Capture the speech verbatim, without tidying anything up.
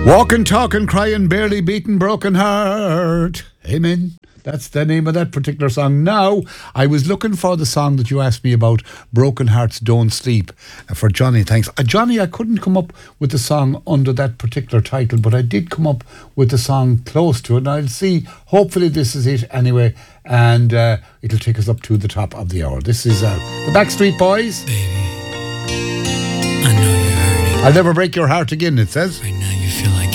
Walking, talking, crying, barely beaten, broken heart. Amen. That's the name of that particular song. Now, I was looking for the song that you asked me about, Broken Hearts Don't Sleep, uh, for Johnny, thanks. Uh, Johnny, I couldn't come up with the song under that particular title, but I did come up with the song close to it, and I'll see, hopefully this is it anyway, and uh, it'll take us up to the top of the hour. This is uh, the Backstreet Boys. Baby, I know you're hurting. I'll never break your heart again, it says. I